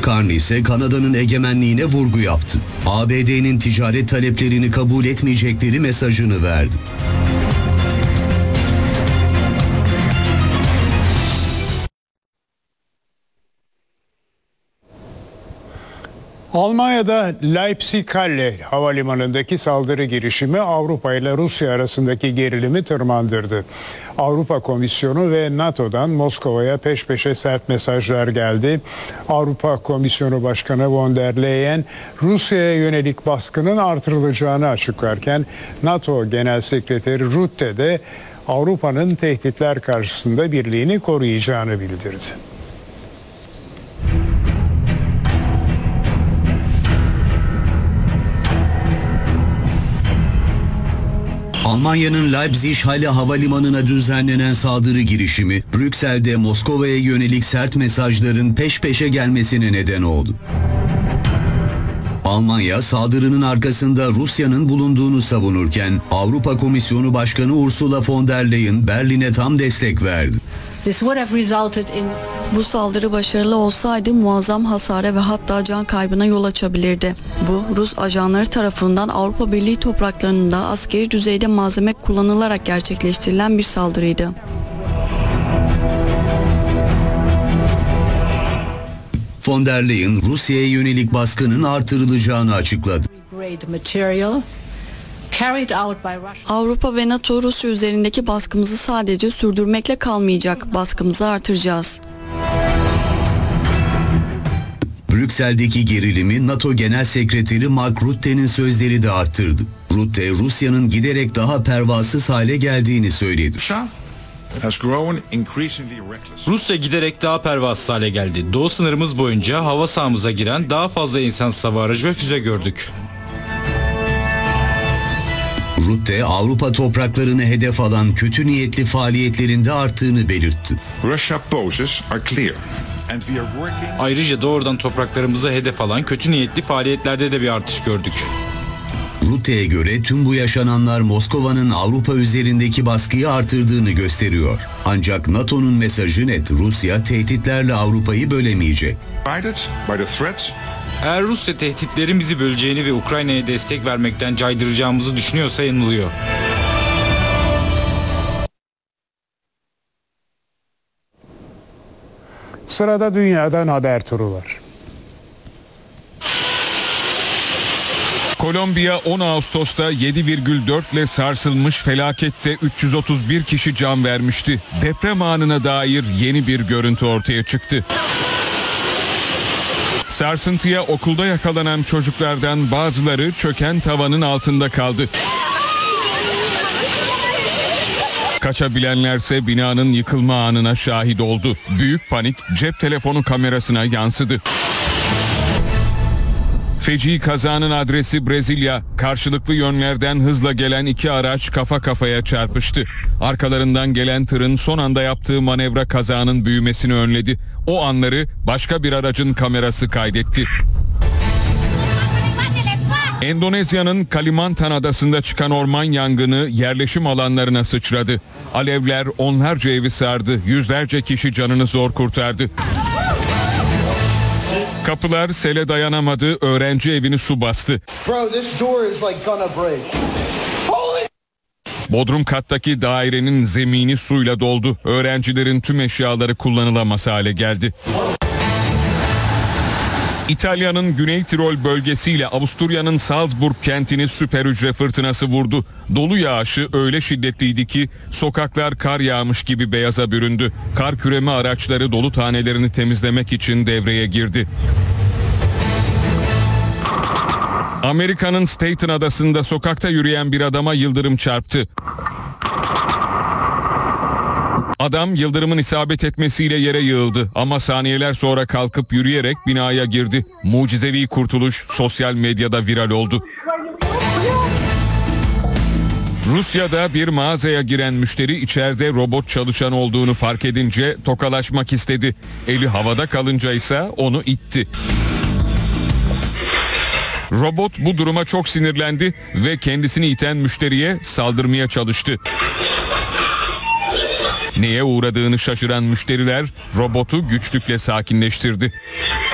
Karn ise Kanada'nın egemenliğine vurgu yaptı. ABD'nin ticaret taleplerini kabul etmeyecekleri mesajını verdi. Almanya'da Leipzig-Halle havalimanındaki saldırı girişimi Avrupa ile Rusya arasındaki gerilimi tırmandırdı. Avrupa Komisyonu ve NATO'dan Moskova'ya peş peşe sert mesajlar geldi. Avrupa Komisyonu Başkanı von der Leyen Rusya'ya yönelik baskının artırılacağını açıklarken NATO Genel Sekreteri Rutte de Avrupa'nın tehditler karşısında birliğini koruyacağını bildirdi. Almanya'nın Leipzig-Halle havalimanına düzenlenen saldırı girişimi, Brüksel'de Moskova'ya yönelik sert mesajların peş peşe gelmesine neden oldu. Almanya, saldırının arkasında Rusya'nın bulunduğunu savunurken, Avrupa Komisyonu Başkanı Ursula von der Leyen Berlin'e tam destek verdi. Bu saldırı başarılı olsaydı muazzam hasara ve hatta can kaybına yol açabilirdi. Bu, Rus ajanları tarafından Avrupa Birliği topraklarında askeri düzeyde malzeme kullanılarak gerçekleştirilen bir saldırıydı. Von der Leyen, Rusya'ya yönelik baskının artırılacağını açıkladı. Avrupa ve NATO Rusya üzerindeki baskımızı sadece sürdürmekle kalmayacak, baskımızı artıracağız. Brüksel'deki gerilimi NATO Genel Sekreteri Mark Rutte'nin sözleri de arttırdı. Rutte, Rusya'nın giderek daha pervasız hale geldiğini söyledi. Rusya giderek daha pervasız hale geldi. Doğu sınırımız boyunca hava sahamıza giren daha fazla insan hava aracı ve füze gördük. Rutte, Avrupa topraklarını hedef alan kötü niyetli faaliyetlerinde arttığını belirtti. Ayrıca doğrudan topraklarımıza hedef alan kötü niyetli faaliyetlerde de bir artış gördük. Rutte'ye göre tüm bu yaşananlar Moskova'nın Avrupa üzerindeki baskıyı artırdığını gösteriyor. Ancak NATO'nun mesajı net: Rusya tehditlerle Avrupa'yı bölemeyecek. Eğer Rusya tehditlerin bizi böleceğini ve Ukrayna'ya destek vermekten caydıracağımızı düşünüyorsa yanılıyor. Sırada dünyadan haber turu var. Kolombiya 10 Ağustos'ta 7,4 ile sarsılmış felakette 331 kişi can vermişti. Deprem anına dair yeni bir görüntü ortaya çıktı. Sarsıntıya okulda yakalanan çocuklardan bazıları çöken tavanın altında kaldı. Kaçabilenlerse binanın yıkılma anına şahit oldu. Büyük panik cep telefonu kamerasına yansıdı. Feci kazanın adresi Brezilya. Karşılıklı yönlerden hızla gelen iki araç kafa kafaya çarpıştı. Arkalarından gelen tırın son anda yaptığı manevra kazanın büyümesini önledi. O anları başka bir aracın kamerası kaydetti. Endonezya'nın Kalimantan adasında çıkan orman yangını yerleşim alanlarına sıçradı. Alevler onlarca evi sardı. Yüzlerce kişi canını zor kurtardı. Kapılar sele dayanamadı, öğrenci evini su bastı. Bodrum kattaki dairenin zemini suyla doldu. Öğrencilerin tüm eşyaları kullanılamaz hale geldi. İtalya'nın Güney Tirol bölgesiyle Avusturya'nın Salzburg kentini süper hücre fırtınası vurdu. Dolu yağışı öyle şiddetliydi ki sokaklar kar yağmış gibi beyaza büründü. Kar küreme araçları dolu tanelerini temizlemek için devreye girdi. Amerika'nın Staten adasında sokakta yürüyen bir adama yıldırım çarptı. Adam yıldırımın isabet etmesiyle yere yığıldı ama saniyeler sonra kalkıp yürüyerek binaya girdi. Mucizevi kurtuluş sosyal medyada viral oldu. Rusya'da bir mağazaya giren müşteri içeride robot çalışan olduğunu fark edince tokalaşmak istedi. Eli havada kalınca ise onu itti. Robot bu duruma çok sinirlendi ve kendisini iten müşteriye saldırmaya çalıştı. Neye uğradığını şaşıran müşteriler robotu güçlükle sakinleştirdi.